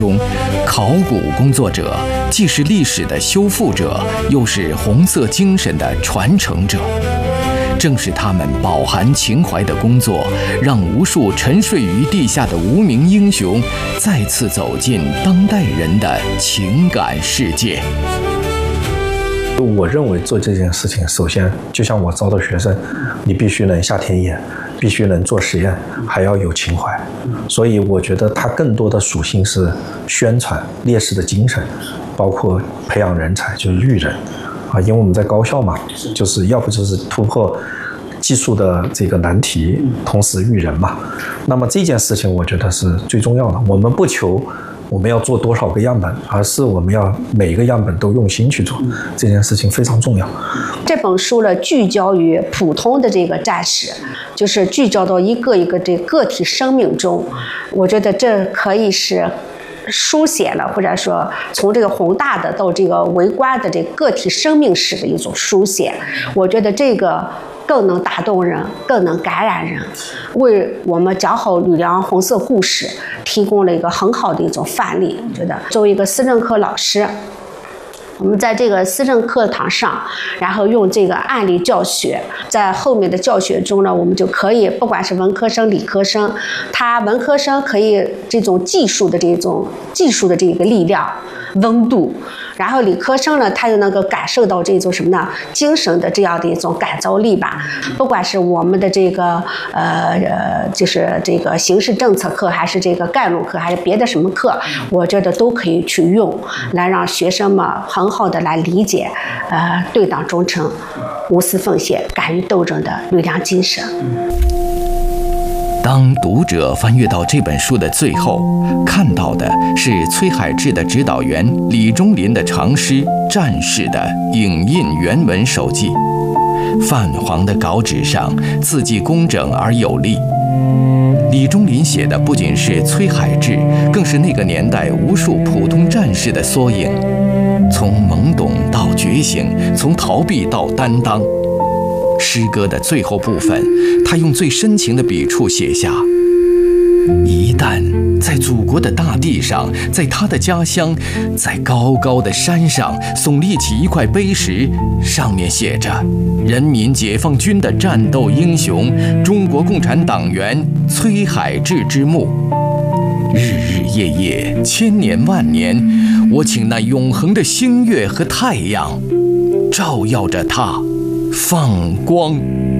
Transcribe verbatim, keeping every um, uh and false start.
中，考古工作者既是历史的修复者，又是红色精神的传承者。正是他们饱含情怀的工作，让无数沉睡于地下的无名英雄再次走进当代人的情感世界。 我认为做这件事情，首先就像我招的学生，你必须能下田野，必须能做实验，还要有情怀。所以我觉得它更多的属性是宣传烈士的精神，包括培养人才，就是育人啊。因为我们在高校嘛，就是要不就是突破技术的这个难题，同时育人嘛。那么这件事情我觉得是最重要的。我们不求我们要做多少个样本，而是我们要每一个样本都用心去做，这件事情非常重要。 这本书呢，聚焦于普通的这个战士，就是聚焦到一个一个这个体生命中。我觉得这可以是书写了，或者说从这个宏大的到这个微观的这个个体生命史的一种书写。我觉得这个更能打动人，更能感染人，为我们讲好吕梁红色故事提供了一个很好的一种范例。我觉得作为一个思政课老师，我们在这个思政课堂上，然后用这个案例教学，在后面的教学中呢，我们就可以不管是文科生、理科生，他文科生可以这种技术的这种技术的这个力量、温度。然后理科生呢，他就能够感受到这种什么呢？精神的这样的一种感召力吧。不管是我们的这个呃呃，就是这个形势政策课，还是这个概论课，还是别的什么课，我觉得都可以去用，来让学生们很好的来理解，呃，对党忠诚、无私奉献、敢于斗争的吕梁精神。 当读者翻阅到这本书的最后，看到的是崔海志的指导员李忠林的长诗《战士》的影印原文手记。泛黄的稿纸上，字迹工整而有力。李忠林写的不仅是崔海志，更是那个年代无数普通战士的缩影，从懵懂到觉醒，从逃避到担当。诗歌的最后部分，他用最深情的笔触写下：一旦在祖国的大地上，在他的家乡，在高高的山上耸立起一块碑石，上面写着人民解放军的战斗英雄，中国共产党员崔海志之墓。日日夜夜，千年万年，我请那永恒的星月和太阳照耀着他放光。